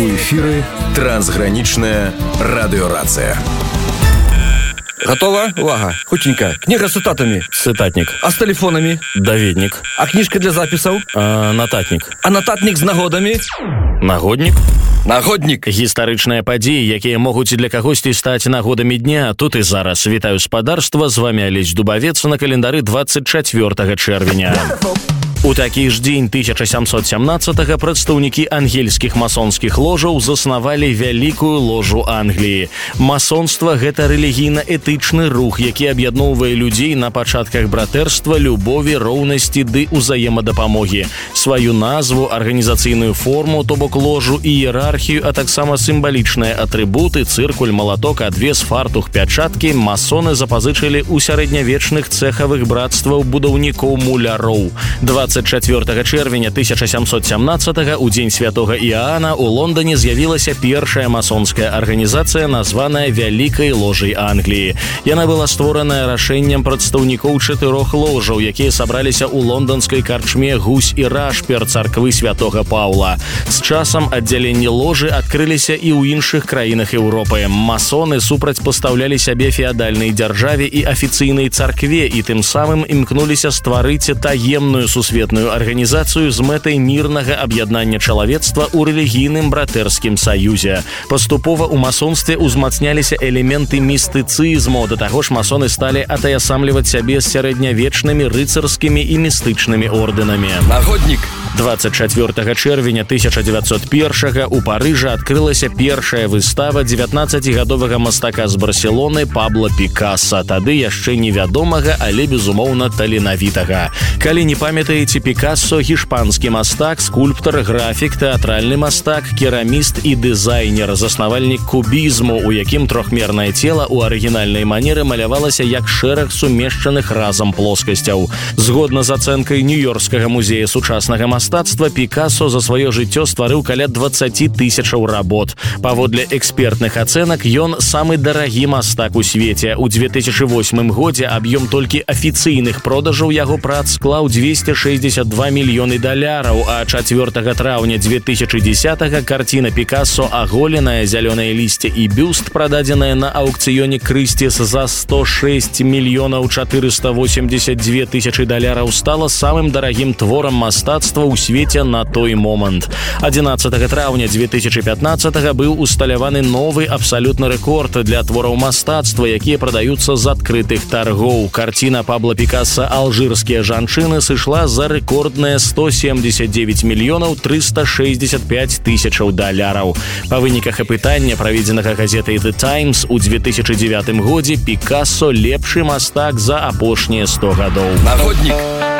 У эфіры трансгранічная радыёрацыя. Готова? Увага. Хутенька. Книга с цитатами. Цитатник. А с телефонами? Даведник. А книжка для записаў? Нататник. А нататник з нагодамі? Нагодник. Нагодник. Гістарычныя падзеі, якія могуць для кагосьці стаць нагодамі дня. Тут і зараз. Вітаю спадарства. З вами Алесь Дубавец на календары 24 чэрвеня. У такі ж дзень 1717-го прадстаўнікі ангельскіх масонскіх ложаў заснавалі вялікую ложу Англіі. Масонства – гэта рэлігійна-этычны рух, які аб'ядноўвае людзей на пачатках братэрства, любові, роўнасці ды ўзаемадапамогі. Сваю назву, арганізацыйную форму, то бок ложу і іерархію, а таксама сімвалічныя атрыбуты, цыркуль, малаток, адвес, фартух, пячаткі масоны запазычылі ў сярэднявечных цэхавых братстваў будаўнікоў-муляроў. 24 чэрвеня 1717-го, у дзень святога Іаана, у Лондоне з'явілася першая масонская арганізацыя, названая Вялікай ложай Англіі. Яна была створаная рашэннем прадстаўнікоў 4 ложаў, якія сабраліся ў лонданскай карчме «Гусь і Рашпер» царквы святога Паўла. З часам аддзяленні ложы адкрыліся і ў іншых краінах Еўропы. Масоны супрацьпастаўлялі сябе феадальнай дзяржаве і афіцыйнай царкве і тым самым імкнуліся стварыць таемную сусветную арганізацыю з мэтай мірнага аб'яднання чалавецтва ў рэлігійным братэрскім саюзе. Паступова ў масонстве ўзмацняліся элементы містыцызму, да таго ж масоны сталі атаясамліваць сябе з сярэднявечнымі рыцарскімі і містычнымі ордэнамі. Нагодник. 24 чэрвеня 1901-го у Парыжа адкрылася першая выстава 19-гадовага мастака з Барселоны Пабло Пікаса, тады яшчэ невядомага, але безумоўна таленавітага. Калі не памятаеце, Пікассо – гішпанскі мастак, скульптар, графік, тэатральны мастак, кераміст і дызайнер, заснавальнік кубізму, у якім трохмернае цела ў арыгінальнай манеры малявалася як шэраг сумешчаных разам плоскасцяў. Згодна з ацэнкай Нью-Йоркскага музея сучаснага мастацтва, Пікассо за сваё жыццё стварыў каля 20 тысячаў работ. Паводле экспертных ацэнак, ён самы дарагі мастак у свеце. У 2008 годзе аб'ём толькі афіцыйных продажаў яго прац склаў $262 мільёны, а 4 траўня 2010-го карціна Пікассо «Аголенае зялёнае лісце» і бюст, прададзеная на аўкцыёне Крыстіс за $106 мільёнаў 482 тысячы, стала самым дарагім творам мастацтва ў свеце на той момант. 11 траўня 2015-го быў усталяваны новы абсалютны рэкорд для твораў мастацтва, якія прадаюцца з адкрытых таргоў. Карціна Пабло Пікаса «Алжырскія жанчыны» сышла за рэкордныя $179 мільёнаў 365 тысячаў. Па выніках апытання, праведзенага газетай The Times, у 2009 годзе Пікассо лепшы мастак за апошнія 100 гадоў. Нагодник.